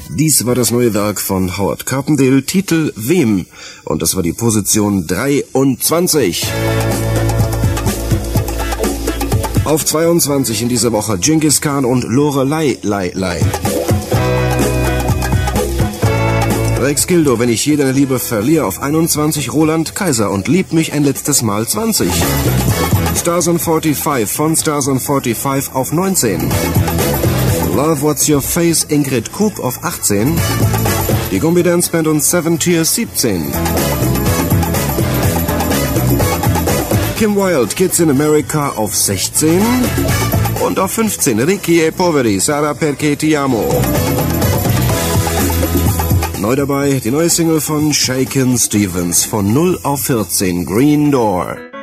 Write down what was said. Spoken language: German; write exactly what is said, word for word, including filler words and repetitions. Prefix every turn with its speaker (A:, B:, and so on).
A: Dies war das neue Werk von Howard Carpendale, Titel Wem? Und das war die Position dreiundzwanzig. Auf zweiundzwanzig in dieser Woche Genghis Khan und Lorelei, Lei, Lei. Rex Gildo, wenn ich je deine Liebe verliere, auf einundzwanzig. Roland Kaiser und Lieb mich ein letztes Mal, zwanzig. Stars on forty-five von Stars on forty-five auf neunzehn. Love What's Your Face, Ingrid Coop auf achtzehn. Die Gummi Dance Band und Seven Tears siebzehn. Kim Wilde, Kids in America auf sechzehn. Und auf fünfzehn Ricky e Poveri, Sara Perché Ti Amo. Neu dabei die neue Single von Shakin' Stevens von null auf vierzehn, Green Door.